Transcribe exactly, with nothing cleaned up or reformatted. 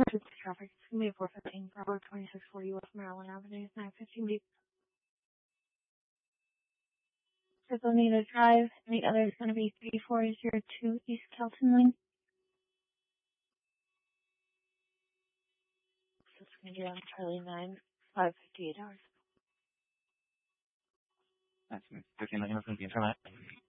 It's traffic. It's going to be a four fifteen for Road twenty-six forty West Maryland Avenue, nine fifteen B. Bonita Drive, and the other is going to be three four zero two East Kelton Lane. So it's going to be on Charlie nine, five fifty-eight hours. That's fifteen, I'm going to be in